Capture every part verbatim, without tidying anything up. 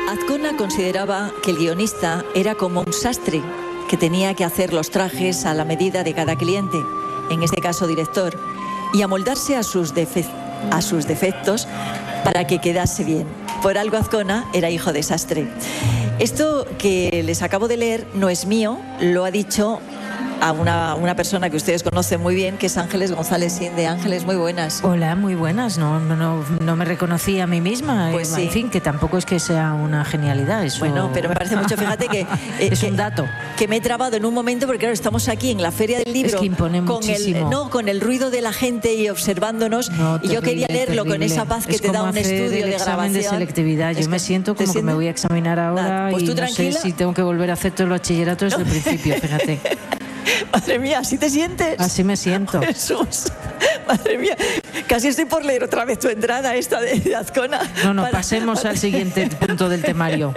Azcona consideraba que el guionista era como un sastre que tenía que hacer los trajes a la medida de cada cliente, en este caso director, y amoldarse a sus, defe- a sus defectos para que quedase bien. Por algo Azcona era hijo de sastre. Esto que les acabo de leer no es mío, lo ha dicho a una, una persona que ustedes conocen muy bien, que es Ángeles González Sinde. Ángeles, muy buenas. Hola, muy buenas. No, no, no, no me reconocí a mí misma. Pues sí. En fin, que tampoco es que sea una genialidad. Eso... Bueno, pero me parece mucho, fíjate que... Eh, es que, un dato. Que me he trabado en un momento, porque claro, estamos aquí en la Feria del Libro. Es que impone con muchísimo. El, no, con el ruido de la gente y observándonos. No, y yo terrible, quería leerlo terrible. con esa paz que es te da un hacer estudio el de examen grabación. de selectividad. Yo es me que, siento como que me voy a examinar ahora. Nada, pues y tú no tranquila. sé si tengo que volver a hacer todo el bachillerato desde no. el principio, fíjate. Madre mía, ¿así te sientes? Así me siento. Jesús, madre mía, casi estoy por leer otra vez tu entrada esta de, de Azcona. No, no, para, pasemos para... al siguiente punto del temario.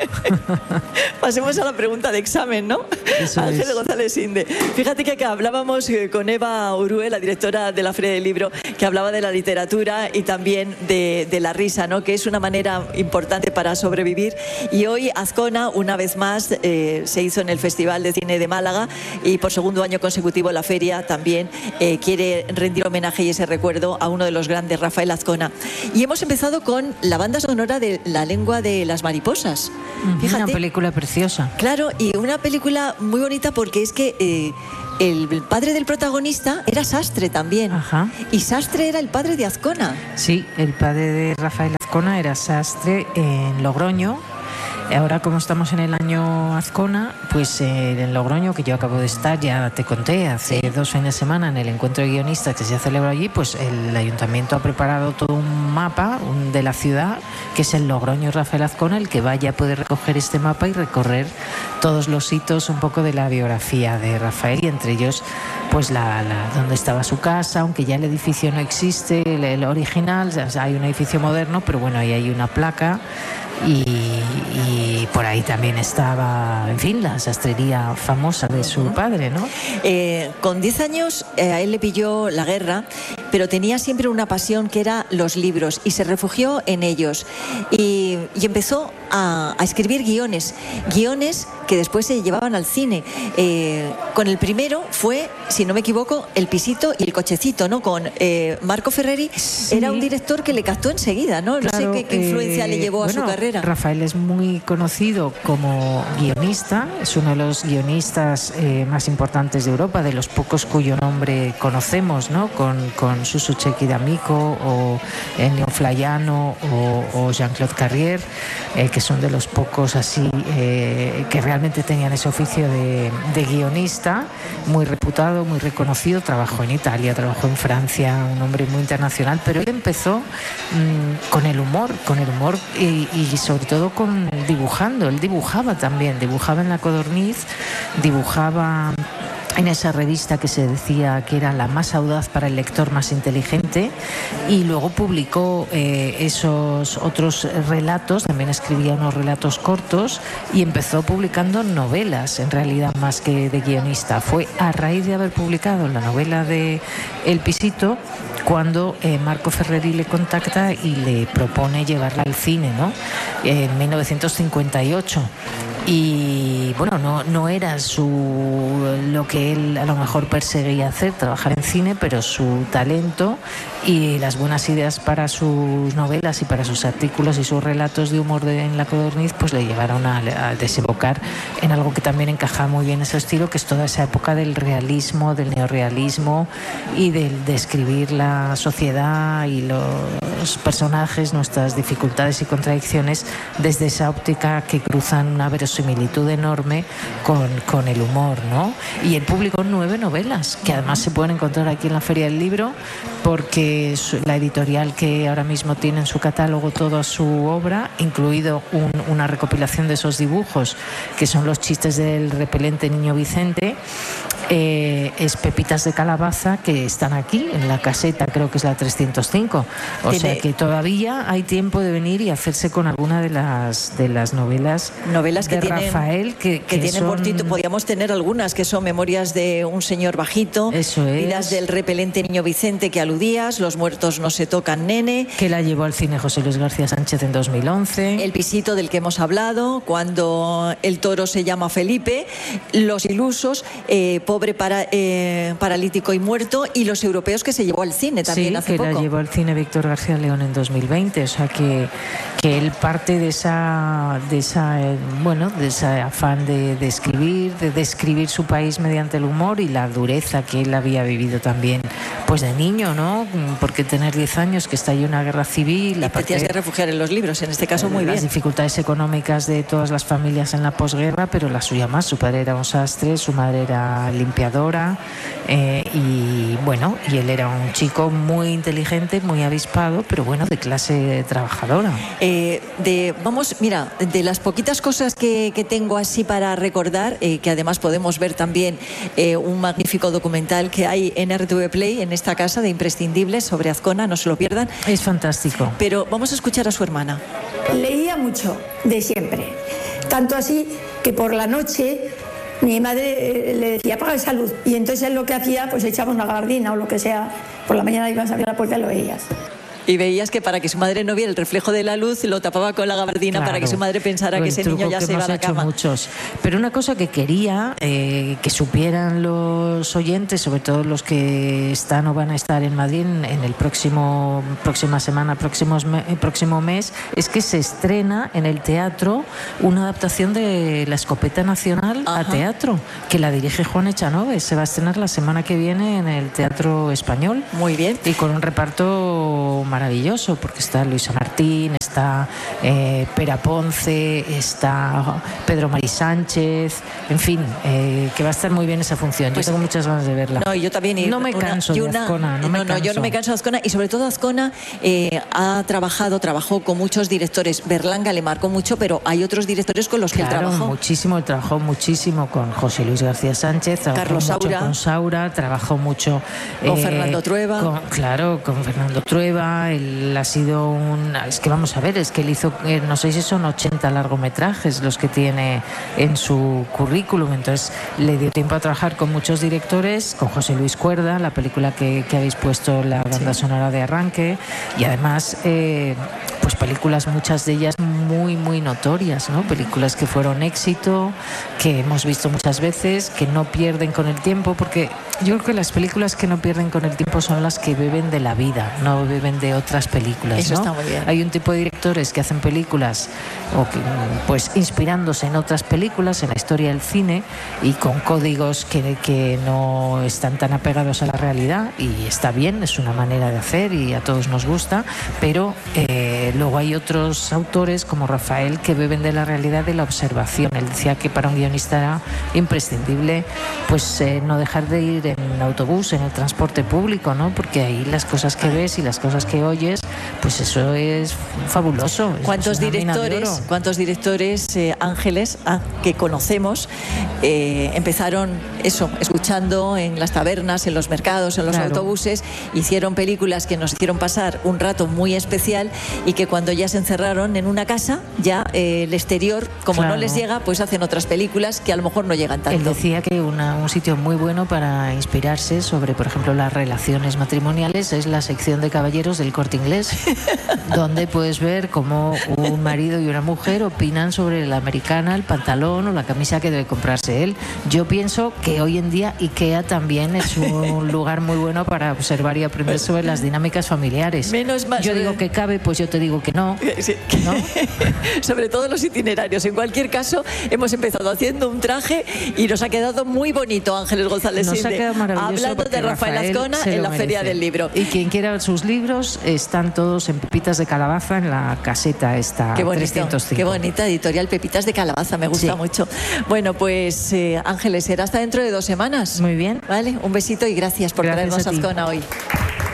Pasemos a la pregunta de examen, ¿no? Eso Ángeles es. González Sinde. Fíjate que acá hablábamos con Eva Urue, la directora de la Feria del Libro, que hablaba de la literatura y también de, de la risa, ¿no? Que es una manera importante para sobrevivir. Y hoy Azcona, una vez más, eh, se hizo en el Festival de Cine de Málaga, y por segundo año consecutivo la feria también eh, quiere rendir homenaje y ese recuerdo a uno de los grandes, Rafael Azcona. Y hemos empezado con la banda sonora de La lengua de las mariposas. Fíjate, una película preciosa. Claro, y una película muy bonita porque es que eh, el padre del protagonista era sastre también. Ajá. Y sastre era el padre de Azcona. Sí, el padre de Rafael Azcona era sastre en Logroño. Ahora, como estamos en el año Azcona, pues eh, en Logroño, que yo acabo de estar, ya te conté, hace sí. dos fines de semana en el encuentro de guionistas que se celebra allí, pues el ayuntamiento ha preparado todo un mapa un, de la ciudad, que es el Logroño Rafael Azcona. El que vaya puede recoger este mapa y recorrer todos los hitos un poco de la biografía de Rafael, y entre ellos pues la, la donde estaba su casa, aunque ya el edificio no existe, el, el original, o sea, hay un edificio moderno, pero bueno, ahí hay una placa. Y, y por ahí también estaba, en fin, la sastrería famosa de su padre, ¿no? Eh, con diez años eh, a él le pilló la guerra, pero tenía siempre una pasión que era los libros y se refugió en ellos. Y, y empezó a, a escribir guiones, guiones que después se llevaban al cine. Eh, con el primero fue, si no me equivoco, El pisito y el cochecito, ¿no? Con eh, Marco Ferreri, sí. Era un director que le captó enseguida, ¿no? No claro, sé qué, qué influencia eh, le llevó bueno, a su carrera. Rafael es muy conocido como guionista, es uno de los guionistas eh, más importantes de Europa, de los pocos cuyo nombre conocemos, ¿no? Con, con Susucheki D'Amico o Ennio Flaiano o, o Jean-Claude Carrière, eh, que son de los pocos así eh, que realmente tenían ese oficio de, de guionista, muy reputado, muy reconocido. Trabajó en Italia, trabajó en Francia, un hombre muy internacional, pero él empezó mmm, con el humor, con el humor y, y sobre todo con dibujando. Él dibujaba también, dibujaba en La Codorniz, dibujaba en esa revista que se decía que era la más audaz para el lector más inteligente, y luego publicó eh, esos otros relatos, también escribía unos relatos cortos y empezó publicando novelas, en realidad más que de guionista. Fue a raíz de haber publicado la novela de El pisito cuando eh, Marco Ferreri le contacta y le propone llevarla al cine, ¿no? En mil novecientos cincuenta y ocho. Y bueno, no, no era su lo que él a lo mejor perseguía hacer, trabajar en cine, pero su talento y las buenas ideas para sus novelas y para sus artículos y sus relatos de humor de, en La Codorniz, pues le llevaron a, a desembocar en algo que también encaja muy bien ese estilo, que es toda esa época del realismo, del neorrealismo y del describir la sociedad y los personajes, nuestras dificultades y contradicciones desde esa óptica que cruzan una verosimilitud enorme con, con el humor, ¿no? Y él publicó nueve novelas que además se pueden encontrar aquí en la Feria del Libro, porque la editorial que ahora mismo tiene en su catálogo toda su obra, incluido un, una recopilación de esos dibujos que son los chistes del repelente Niño Vicente, eh, es Pepitas de Calabaza, que están aquí en la caseta, creo que es la trescientos cinco. O Tiene... sea que todavía hay tiempo de venir y hacerse con alguna de las de las novelas, novelas que de tienen, Rafael, que, que, que tienen son... por título, podríamos tener algunas que son Memorias de un señor bajito, Eso es. Vidas del repelente niño Vicente que aludías, Los muertos no se tocan, nene, que la llevó al cine José Luis García Sánchez en dos mil once, El pisito del que hemos hablado, Cuando el toro se llama Felipe, Los ilusos, eh, Pobre para, eh, paralítico y muerto, y Los europeos, que se llevó al cine también sí, hace que poco. la llevó al cine Víctor García León en dos mil veinte, o sea que, que él parte de esa, de esa eh, bueno, de ese afán de, de escribir, de describir su país mediante el humor y la dureza que él había vivido también, pues de niño, ¿no? Porque tener diez años, que está ahí una guerra civil, y te tienes que refugiar en los libros, en este caso muy las bien. Las dificultades económicas de todas las familias en la posguerra, pero la suya más. Su padre era un sastre, su madre era limpiadora, eh, y bueno, y él era un chico muy inteligente, muy avispado, pero bueno, de clase trabajadora. Eh, de, vamos, mira, de las poquitas cosas que, que tengo así para recordar, eh, que además podemos ver también eh, un magnífico documental que hay en R T V Play, en esta casa de imprescindibles, sobre Azcona, no se lo pierdan. Es fantástico. Pero vamos a escuchar a su hermana. Leía mucho, de siempre. Tanto así que por la noche mi madre le decía, apaga esa luz. Y entonces él lo que hacía, pues echaba una gabardina o lo que sea. Por la mañana ibas a abrir la puerta y lo veías. Y veías que para que su madre no viera el reflejo de la luz, lo tapaba con la gabardina, claro, para que su madre pensara que ese niño ya se iba a la cama. Muchos. Pero una cosa que quería eh, que supieran los oyentes, sobre todo los que están o van a estar en Madrid en, en el próximo próxima semana, próximos me, próximo mes, es que se estrena en el teatro una adaptación de La Escopeta Nacional. Ajá. A teatro, que la dirige Juan Echanove. Se va a estrenar la semana que viene en el Teatro Español. Muy bien. Y con un reparto maravilloso, porque está Luisa Martín, está eh, Pera Ponce, está Pedro Mari Sánchez, en fin, eh, que va a estar muy bien esa función. Pues, yo tengo muchas ganas de verla. No, yo también. Y no me canso una, de una, Azcona. No, no, me no canso. yo no me canso de Azcona, y sobre todo Azcona eh, ha trabajado, trabajó con muchos directores. Berlanga le marcó mucho, pero hay otros directores con los claro, que él trabajó. muchísimo, él trabajó muchísimo con José Luis García Sánchez, trabajó Carlos mucho Saura. con Saura, trabajó mucho con eh, Fernando Trueba. Con, claro, con Fernando Trueba. Él ha sido un... Es que vamos a ver, es que él hizo, eh, no sé si son ochenta largometrajes los que tiene en su currículum, entonces le dio tiempo a trabajar con muchos directores, con José Luis Cuerda, la película que, que habéis puesto, la banda sí. sonora de arranque, y además eh, pues películas, muchas de ellas muy muy notorias, ¿no? Películas que fueron éxito, que hemos visto muchas veces, que no pierden con el tiempo, porque yo creo que las películas que no pierden con el tiempo son las que beben de la vida, no beben de otras películas. Eso ¿no? está muy bien. Hay un tipo de directores que hacen películas o que, pues inspirándose en otras películas, en la historia del cine, y con códigos que, que no están tan apegados a la realidad, y está bien, es una manera de hacer y a todos nos gusta, pero eh, luego hay otros autores como Rafael que beben de la realidad, de la observación. Él decía que para un guionista era imprescindible pues eh, no dejar de ir en autobús, en el transporte público, ¿no? Porque ahí las cosas que ves y las cosas que oyes, pues eso es fabuloso. ¿Cuántos directores, cuántos directores eh, ángeles ah, que conocemos eh, empezaron eso, escuchando en las tabernas, en los mercados, en los claro. autobuses, hicieron películas que nos hicieron pasar un rato muy especial, y que cuando ya se encerraron en una casa, ya eh, el exterior, como claro. no les llega, pues hacen otras películas que a lo mejor no llegan tanto. Él decía que una, un sitio muy bueno para inspirarse sobre, por ejemplo, las relaciones matrimoniales es la sección de caballeros del Corte Inglés, donde puedes ver cómo un marido y una mujer opinan sobre la americana, el pantalón o la camisa que debe comprarse él. Yo pienso que hoy en día IKEA también es un lugar muy bueno para observar y aprender sobre las dinámicas familiares. Menos mal. Yo digo que cabe, pues yo te digo que no. Sí. ¿No? Sobre todo los itinerarios. En cualquier caso, hemos empezado haciendo un traje y nos ha quedado muy bonito, Ángeles González Nos Sinde, ha quedado maravilloso, hablando de Rafael, Rafael Azcona en la merece. Feria del Libro. Y quien quiera sus libros están todos en Pepitas de Calabaza, en la caseta esta. Qué bonito, trescientos cinco. Qué bonita editorial, Pepitas de Calabaza, me gusta sí. mucho. Bueno, pues eh, Ángeles, será hasta dentro de dos semanas. Muy bien. Vale, un besito y gracias por gracias traernos a Azcona hoy.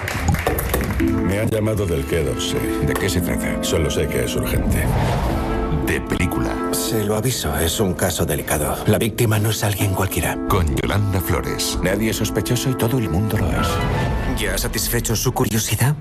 Me han llamado del Quai d'Orsay. ¿De qué se trata? Solo sé que es urgente. de película. Se lo aviso, es un caso delicado. La víctima no es alguien cualquiera. Con Yolanda Flores. Nadie es sospechoso y todo el mundo lo es. ¿Ya ha satisfecho su curiosidad?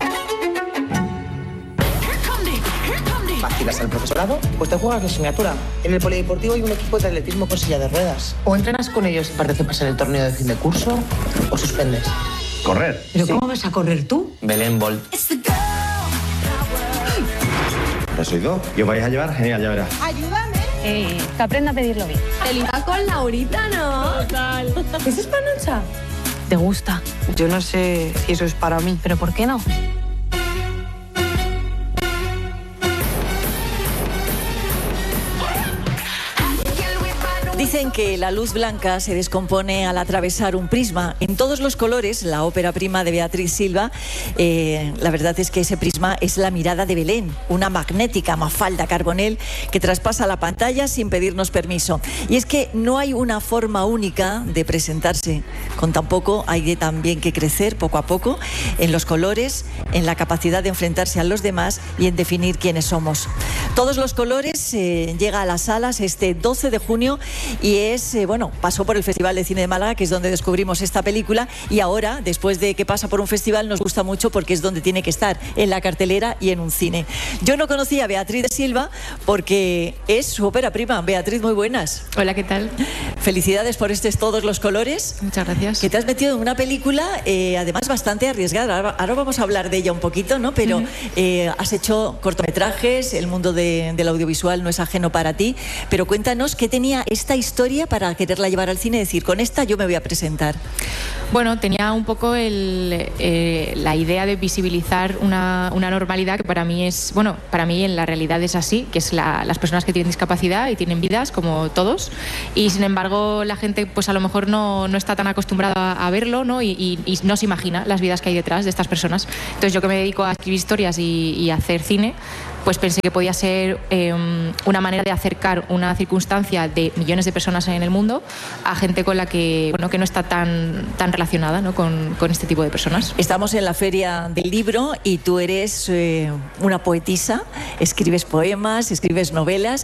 ¿Vacilas al profesorado? Pues te juegas la asignatura. En el polideportivo hay un equipo de atletismo con silla de ruedas. O entrenas con ellos y participas en el torneo de fin de curso, o suspendes. ¿Correr? ¿Pero sí. ¿Cómo vas a correr tú? Belén Bolt. ¿Lo has oído? ¿Y os vais a llevar? Genial, ya verás. ¡Ayúdame! Eh, que aprenda a pedirlo bien. Te liga con Laurita, ¿no? Total. ¿Es hispanocha? ¿Te gusta? Yo no sé si eso es para mí. ¿Pero por qué no? Dicen que la luz blanca se descompone al atravesar un prisma. En todos los colores, la ópera prima de Beatriz Silva, eh, la verdad es que ese prisma es la mirada de Belén, una magnética Mafalda Carbonell que traspasa la pantalla sin pedirnos permiso. Y es que no hay una forma única de presentarse. Con tan poco hay que también que crecer poco a poco en los colores, en la capacidad de enfrentarse a los demás y en definir quiénes somos. Todos los colores eh, llega a las salas este doce de junio y es, eh, bueno, pasó por el Festival de Cine de Málaga, que es donde descubrimos esta película, y ahora, después de que pasa por un festival, nos gusta mucho porque es donde tiene que estar, en la cartelera y en un cine. Yo no conocía a Beatriz de Silva porque es su ópera prima. Beatriz, muy buenas. Hola, ¿qué tal? Felicidades por estos Todos los colores. Muchas gracias. Que te has metido en una película, eh, además bastante arriesgada. Ahora, ahora vamos a hablar de ella un poquito, ¿no? Pero uh-huh. eh, has hecho cortometrajes, el mundo de, del audiovisual no es ajeno para ti, pero cuéntanos qué tenía esta historia para quererla llevar al cine y decir, con esta yo me voy a presentar. Bueno, tenía un poco el, eh, la idea de visibilizar una, una normalidad que para mí es, bueno, para mí en la realidad es así, que es la, las personas que tienen discapacidad y tienen vidas como todos, y sin embargo la gente pues a lo mejor no, no está tan acostumbrada a verlo, ¿no? Y, y, y no se imagina las vidas que hay detrás de estas personas. Entonces yo, que me dedico a escribir historias y, y a hacer cine, pues pensé que podía ser eh, una manera de acercar una circunstancia de millones de personas en el mundo a gente con la que, bueno, que no está tan, tan relacionada, ¿no? con, con este tipo de personas. Estamos en la Feria del Libro y tú eres eh, una poetisa, escribes poemas, escribes novelas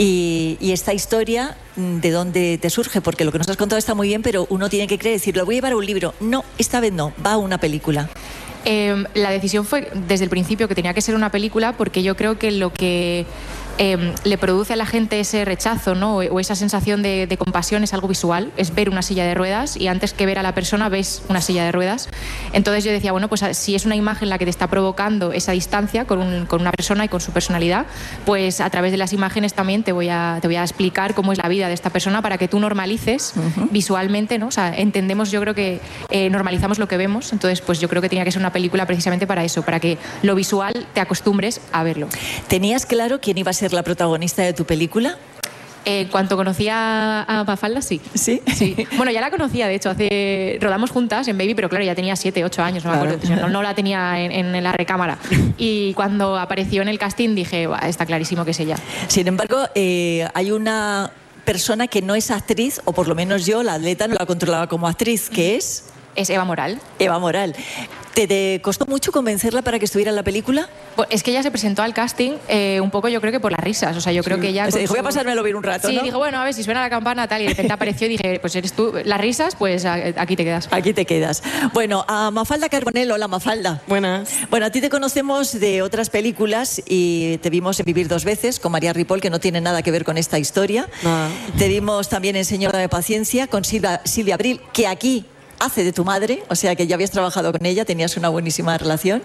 y, y esta historia, ¿de dónde te surge? Porque lo que nos has contado está muy bien, pero uno tiene que creer, decir, lo voy a llevar a un libro. No, esta vez no, va a una película. Eh, la decisión fue desde el principio que tenía que ser una película, porque yo creo que lo que eh, le produce a la gente ese rechazo, ¿no? o, o esa sensación de, de compasión es algo visual, es ver una silla de ruedas, y antes que ver a la persona ves una silla de ruedas. Entonces yo decía, bueno, pues si es una imagen la que te está provocando esa distancia con, un, con una persona y con su personalidad, pues a través de las imágenes también te voy a, te voy a explicar cómo es la vida de esta persona para que tú normalices uh-huh. visualmente, ¿no? O sea, entendemos, yo creo que eh, normalizamos lo que vemos, entonces pues yo creo que tenía que ser una película precisamente para eso, para que lo visual te acostumbres a verlo. ¿Tenías claro quién iba a ser la protagonista de tu película? En cuanto conocía a Mafalda, sí. ¿Sí? Sí. Bueno, ya la conocía, de hecho, hace rodamos juntas en Baby, pero claro, ya tenía siete, ocho años, no me acuerdo. Claro. No, no la tenía en, en la recámara. Y cuando apareció en el casting dije, está clarísimo que es ella. Sin embargo, eh, hay una persona que no es actriz, o por lo menos yo, la atleta, no la controlaba como actriz, que es... Es Eva Moral. Eva Moral. ¿Te, ¿Te costó mucho convencerla para que estuviera en la película? Pues es que ella se presentó al casting eh, un poco, yo creo que por las risas. O sea, yo creo sí. que ella... Se dijo, su... voy a pasármelo bien un rato, Sí, ¿no? dijo, bueno, a ver si suena la campana, tal, y de repente apareció y dije, pues eres tú. Las risas, pues aquí te quedas. Aquí te quedas. Bueno, a Mafalda Carbonell. Hola, Mafalda. Buenas. Bueno, a ti te conocemos de otras películas y te vimos en Vivir dos veces con María Ripoll, que no tiene nada que ver con esta historia. Nada. Te vimos también en Señora de Paciencia con Silvia, Silvia Abril, que aquí... hace de tu madre, o sea que ya habías trabajado con ella, tenías una buenísima relación,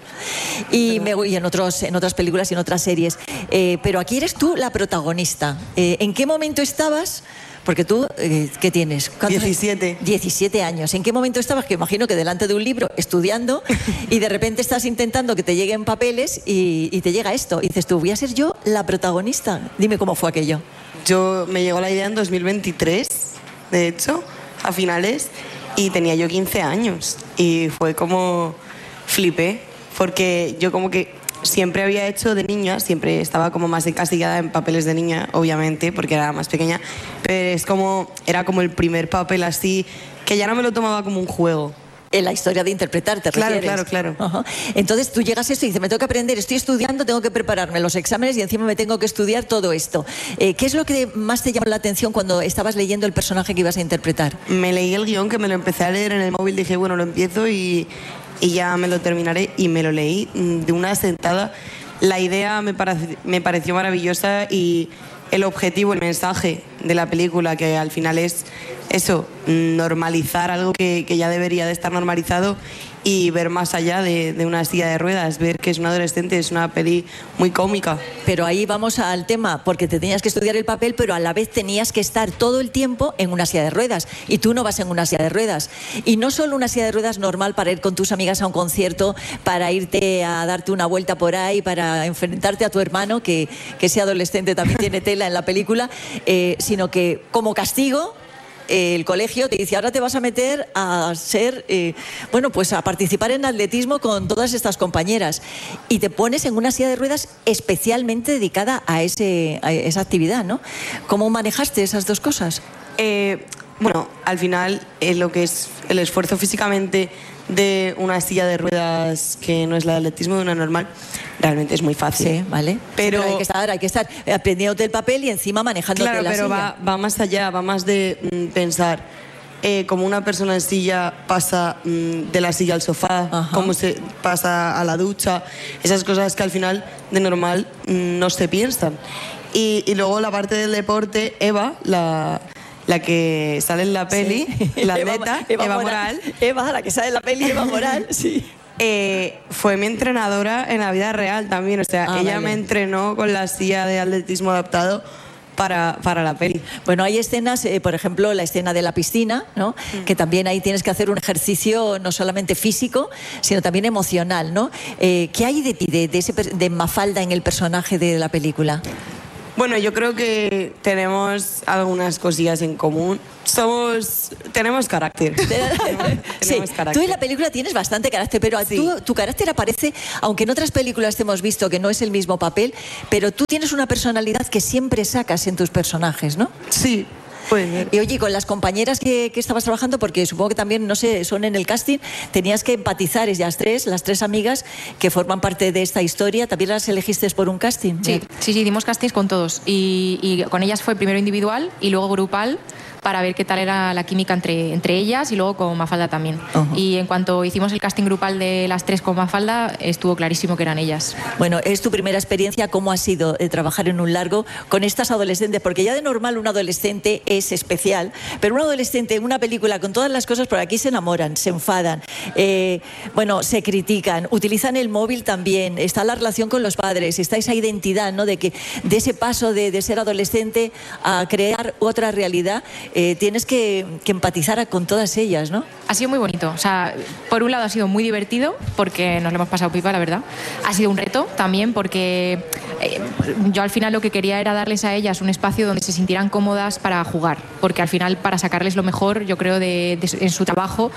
y, me, y en, otros, en otras películas y en otras series. Eh, pero aquí eres tú la protagonista. Eh, ¿En qué momento estabas? Porque tú, eh, ¿qué tienes? diecisiete. diecisiete años. ¿En qué momento estabas? Que imagino que delante de un libro, estudiando, y de repente estás intentando que te lleguen papeles y, y te llega esto. Y dices tú, voy a ser yo la protagonista. Dime cómo fue aquello. Yo me llegó la idea en dos mil veintitrés, de hecho, a finales, y tenía yo quince años. Y fue como flipé, porque yo como que siempre había hecho de niña, siempre estaba como más encasillada en papeles de niña, obviamente, porque era más pequeña, pero es como, era como el primer papel así, que ya no me lo tomaba como un juego, En la historia de interpretar, ¿te Claro, refieres? claro, claro. Ajá. Entonces tú llegas a esto y dices, me tengo que aprender, estoy estudiando, tengo que prepararme los exámenes y encima me tengo que estudiar todo esto. Eh, ¿Qué es lo que más te llamó la atención cuando estabas leyendo el personaje que ibas a interpretar? Me leí el guión, que me lo empecé a leer en el móvil, dije, bueno, lo empiezo y, y ya me lo terminaré, y me lo leí de una sentada. La idea me, parec- me pareció maravillosa, y el objetivo, el mensaje de la película, que al final es eso, normalizar algo que, que ya debería de estar normalizado, y ver más allá de, de una silla de ruedas, ver que es un adolescente, es una peli muy cómica. Pero ahí vamos al tema, porque te tenías que estudiar el papel, pero a la vez tenías que estar todo el tiempo en una silla de ruedas, y tú no vas en una silla de ruedas. Y no solo una silla de ruedas normal para ir con tus amigas a un concierto, para irte a darte una vuelta por ahí, para enfrentarte a tu hermano, que, que ese adolescente también tiene tela en la película, eh, sino que como castigo, el colegio te dice, ahora te vas a meter a ser, eh, bueno, pues a participar en atletismo con todas estas compañeras, y te pones en una silla de ruedas especialmente dedicada a, ese, a esa actividad, ¿no? ¿Cómo manejaste esas dos cosas? Eh, bueno, al final eh, lo que es el esfuerzo físicamente de una silla de ruedas que no es la de atletismo, de una normal, realmente es muy fácil. Sí, vale. Pero, pero hay que estar, hay que estar aprendiéndote el papel y encima manejándote claro, la pero silla. va, va más allá, va más de mm, pensar eh, cómo una persona en silla pasa mm, de la silla al sofá, Ajá. cómo se pasa a la ducha, esas cosas que al final de normal mm, no se piensan. Y, y luego la parte del deporte, Eva, la... la que sale en la peli, Sí. la Eva- atleta, Eva Eva, Moral. Moral, Eva, la que sale en la peli, Eva Moral, sí. eh, fue mi entrenadora en la vida real también. O sea, Ah, ella vale. me entrenó con la silla de atletismo adaptado para, para la peli. Bueno, hay escenas, eh, por ejemplo, la escena de la piscina, ¿no? Mm. Que también ahí tienes que hacer un ejercicio no solamente físico, sino también emocional, ¿no? Eh, ¿Qué hay de ti, de, de, ese, de Mafalda en el personaje de la película? Bueno, yo creo que tenemos algunas cosillas en común. Somos... tenemos carácter. tenemos, Sí, tenemos carácter. tú en la película tienes bastante carácter, pero Sí. tú, tu carácter aparece, aunque en otras películas te hemos visto que no es el mismo papel, pero tú tienes una personalidad que siempre sacas en tus personajes, ¿no? Sí. Puede ser. Y oye, con las compañeras que, que estabas trabajando, porque supongo que también, no sé, son en el casting, tenías que empatizar, ellas tres, las tres amigas que forman parte de esta historia, ¿también las elegiste por un casting? Sí, sí, sí, dimos castings con todos, y, y con ellas fue primero individual y luego grupal, para ver qué tal era la química entre, entre ellas, y luego con Mafalda también. Uh-huh. Y en cuanto hicimos el casting grupal de las tres con Mafalda, estuvo clarísimo que eran ellas. Bueno, es tu primera experiencia, ¿cómo ha sido eh, trabajar en un largo con estas adolescentes? Porque ya de normal un adolescente es especial, pero un adolescente en una película con todas las cosas, por aquí se enamoran, se enfadan, eh, bueno, se critican, utilizan el móvil también, está la relación con los padres, está esa identidad, ¿no? De que de ese paso de, de ser adolescente a crear otra realidad, eh, tienes que, que empatizar con todas ellas, ¿no? Ha sido muy bonito. O sea, por un lado ha sido muy divertido, porque nos lo hemos pasado pipa, la verdad. Ha sido un reto también, porque eh, yo al final lo que quería era darles a ellas un espacio donde se sintieran cómodas para jugar, porque al final para sacarles lo mejor, yo creo, de, de, en su trabajo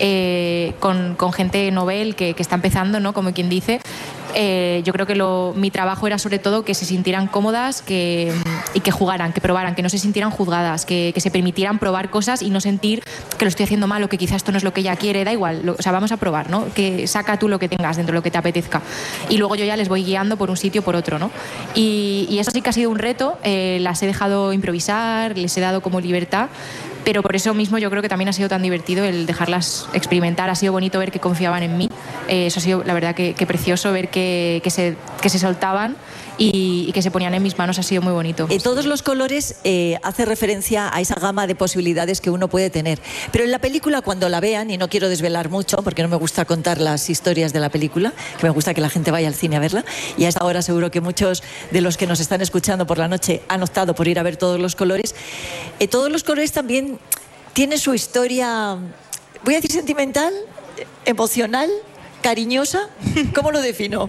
eh, con, con gente novel que, que está empezando, ¿no? Como quien dice. Eh, yo creo que lo, mi trabajo era sobre todo que se sintieran cómodas, que, y que jugaran, que probaran, que no se sintieran juzgadas, que, que se permitieran probar cosas y no sentir que lo estoy haciendo mal o que quizás esto no es lo que ella quiere, da igual, lo, o sea, vamos a probar, ¿no? Que saca tú lo que tengas dentro, lo que te apetezca. Y luego yo ya les voy guiando por un sitio o por otro, ¿no? Y, y eso sí que ha sido un reto, eh, las he dejado improvisar, les he dado como libertad, pero por eso mismo yo creo que también ha sido tan divertido el dejarlas experimentar, ha sido bonito ver que confiaban en mí, eh, eso ha sido la verdad que, que precioso ver que, que, se, que se soltaban y, y que se ponían en mis manos, ha sido muy bonito. Eh, todos los colores eh, hace referencia a esa gama de posibilidades que uno puede tener, pero en la película cuando la vean, y no quiero desvelar mucho porque no me gusta contar las historias de la película, que me gusta que la gente vaya al cine a verla, y a esta hora seguro que muchos de los que nos están escuchando por la noche han optado por ir a ver todos los colores. Eh, todos los colores también tienen su historia, voy a decir sentimental, emocional, cariñosa. ¿Cómo lo defino?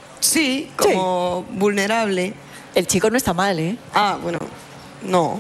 Sí, como sí. vulnerable. El chico no está mal, ¿eh? Ah, bueno, no.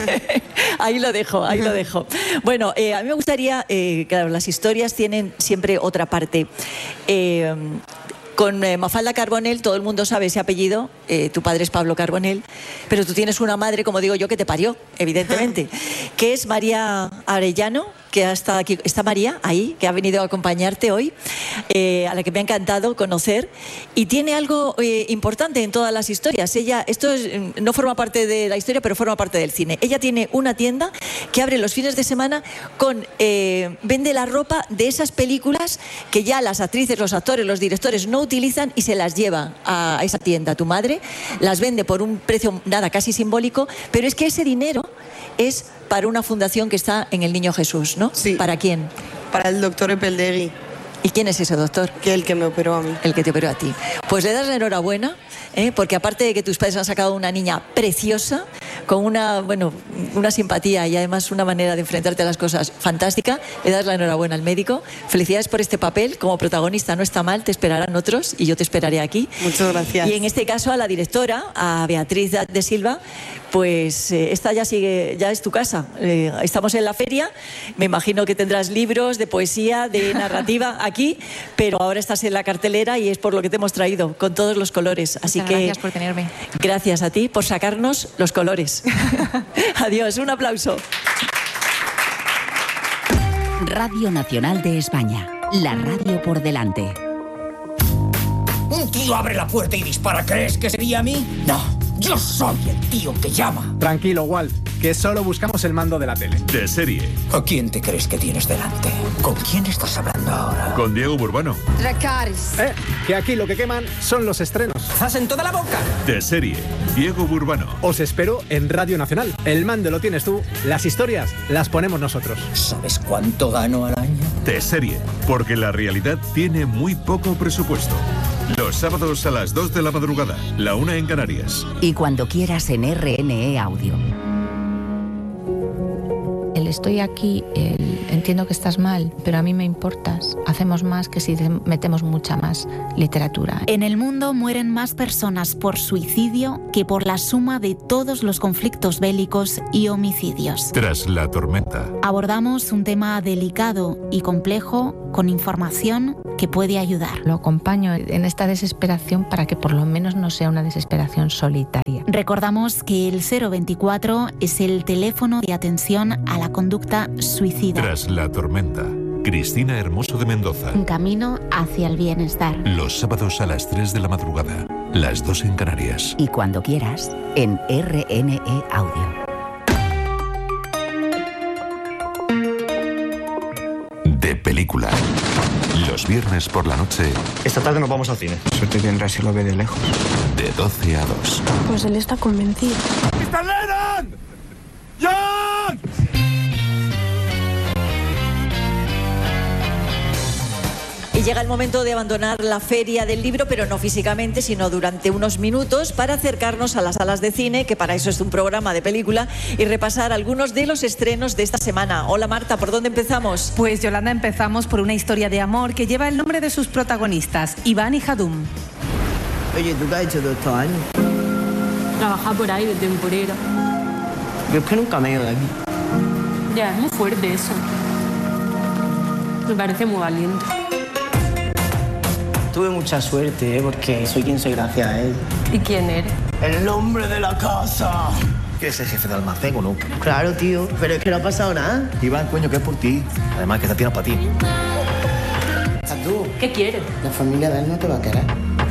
Ahí lo dejo, ahí lo dejo. Bueno, eh, a mí me gustaría, eh, claro, las historias tienen siempre otra parte. Eh, Con eh, Mafalda Carbonell, todo el mundo sabe ese apellido, eh, tu padre es Pablo Carbonell, pero tú tienes una madre, como digo yo, que te parió, evidentemente, que es María Arellano, que ha estado aquí, está María ahí, que ha venido a acompañarte hoy, eh, a la que me ha encantado conocer, y tiene algo eh, importante en todas las historias. Ella, esto es, no forma parte de la historia, pero forma parte del cine. Ella tiene una tienda que abre los fines de semana con, eh, vende la ropa de esas películas que ya las actrices, los actores, los directores no utilizan y se las lleva a esa tienda. Tu madre las vende por un precio nada, casi simbólico, pero es que ese dinero es para una fundación que está en el Niño Jesús, ¿no? Sí. ¿Para quién? Para el doctor Epeldegui. ¿Y quién es ese doctor? Que el que me operó a mí. El que te operó a ti. Pues le das la enhorabuena, ¿eh? Porque aparte de que tus padres han sacado una niña preciosa, con una, bueno, una simpatía y además una manera de enfrentarte a las cosas fantástica, le das la enhorabuena al médico. Felicidades por este papel, como protagonista no está mal, te esperarán otros y yo te esperaré aquí. Muchas gracias. Y en este caso a la directora, a Beatriz de Silva, pues eh, esta ya sigue, ya es tu casa. Eh, estamos en la feria, me imagino que tendrás libros de poesía, de narrativa aquí, pero ahora estás en la cartelera y es por lo que te hemos traído, con todos los colores. Así Muchas que gracias por tenerme. Gracias a ti por sacarnos los colores. Adiós, un aplauso. Radio Nacional de España, la radio por delante. Un tío abre la puerta y dispara. ¿Crees que sería a mí? No, yo soy el tío que llama. Tranquilo, Walt, que solo buscamos el mando de la tele. De serie. ¿A quién te crees que tienes delante? ¿Con quién estás hablando ahora? Con Diego Burbano. Dracarys. Eh, que aquí lo que queman son los estrenos. ¡Haz en toda la boca! De serie. Diego Burbano. Os espero en Radio Nacional. El mando lo tienes tú, las historias las ponemos nosotros. ¿Sabes cuánto gano al año? De serie. Porque la realidad tiene muy poco presupuesto. Los sábados a las dos de la madrugada, la una en Canarias. Y cuando quieras en R N E Audio. El estoy aquí, el entiendo que estás mal, pero a mí me importas. Hacemos más que si metemos mucha más literatura. En el mundo mueren más personas por suicidio que por la suma de todos los conflictos bélicos y homicidios. Tras la tormenta. Abordamos un tema delicado y complejo con información que puede ayudar. Lo acompaño en esta desesperación para que por lo menos no sea una desesperación solitaria. Recordamos que el cero veinticuatro es el teléfono de atención a la conducta suicida. Tras la tormenta. Cristina Hermoso de Mendoza. Un camino hacia el bienestar. Los sábados a las tres de la madrugada, las dos en Canarias. Y cuando quieras, en R N E Audio. De película. Los viernes por la noche. Esta tarde nos vamos al cine. Suerte tendrá si lo ve de lejos. De doce a dos. Pues él está convencido. ¡mister Lennon! ¡John! Y llega el momento de abandonar la feria del libro, pero no físicamente, sino durante unos minutos, para acercarnos a las salas de cine, que para eso es un programa de película, y repasar algunos de los estrenos de esta semana. Hola Marta, ¿por dónde empezamos? Pues Yolanda, empezamos por una historia de amor que lleva el nombre de sus protagonistas, Iván y Jadum. Oye, ¿tú qué has hecho todos estos años? Trabajar por ahí de temporera. Yo es que nunca me he ido de aquí. Ya, es muy fuerte eso. Me parece muy valiente. Tuve mucha suerte, ¿eh? Porque soy quien soy gracias a él. ¿Y quién eres? ¡El hombre de la casa! ¿Quieres ser jefe de almacén o no? Claro, tío, pero es que no ha pasado nada. Iván, coño, que es por ti. Además, que te tiras para ti. ¿Tú? ¿Qué quieres? La familia de él no te va a querer.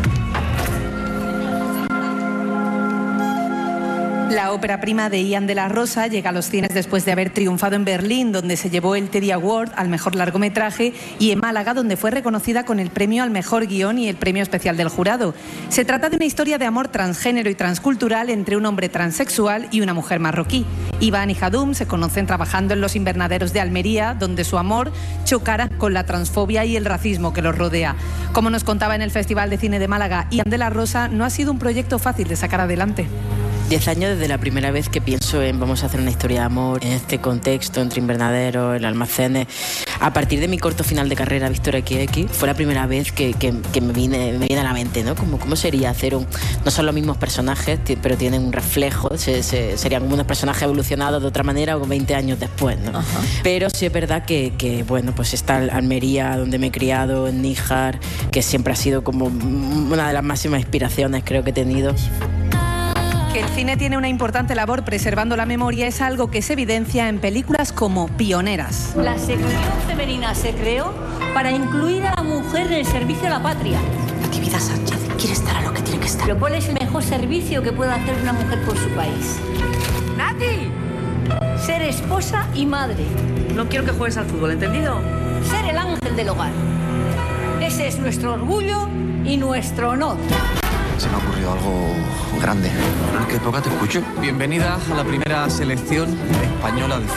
La ópera prima de Ian de la Rosa llega a los cines después de haber triunfado en Berlín, donde se llevó el Teddy Award al mejor largometraje, y en Málaga, donde fue reconocida con el premio al mejor guión y el premio especial del jurado. Se trata de una historia de amor transgénero y transcultural entre un hombre transexual y una mujer marroquí. Iván y Jadum se conocen trabajando en los invernaderos de Almería, donde su amor chocará con la transfobia y el racismo que los rodea. Como nos contaba en el Festival de Cine de Málaga, Ian de la Rosa, no ha sido un proyecto fácil de sacar adelante. Diez años desde la primera vez que pienso en vamos a hacer una historia de amor en este contexto, entre invernaderos, en almacenes. A partir de mi corto final de carrera, Víctor equis equis, fue la primera vez que, que, que me, vine, me viene a la mente, ¿no? Como, ¿Cómo sería hacer un...? No son los mismos personajes, pero tienen un reflejo, se, se, serían como unos personajes evolucionados de otra manera o veinte años después, ¿no? Ajá. Pero sí es verdad que, que, bueno, pues está Almería, donde me he criado, en Níjar, que siempre ha sido como una de las máximas inspiraciones creo que he tenido. Que el cine tiene una importante labor preservando la memoria es algo que se evidencia en películas como Pioneras. La sección femenina se creó para incluir a la mujer en el servicio a la patria. Natividad Sánchez quiere estar a lo que tiene que estar. Pero ¿cuál es el mejor servicio que puede hacer una mujer por su país? ¡Nati! Ser esposa y madre. No quiero que juegues al fútbol, ¿entendido? Ser el ángel del hogar. Ese es nuestro orgullo y nuestro honor. Se me ha ocurrido algo grande. ¿En qué época te escucho? Bienvenida a la primera selección española de